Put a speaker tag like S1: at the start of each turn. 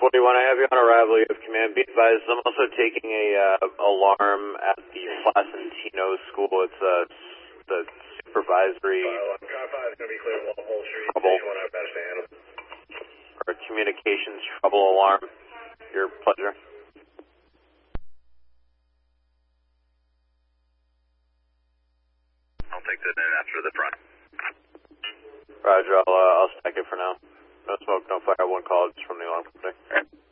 S1: 41, I have you on arrival. You have command. Be advised, I'm also taking a alarm at the Placentino School. It's the supervisory trouble, or communications trouble alarm. Your pleasure.
S2: I'll take the net after the front.
S1: Roger, I'll stack it for now. No smoke, no fire, one call just from the alarm company.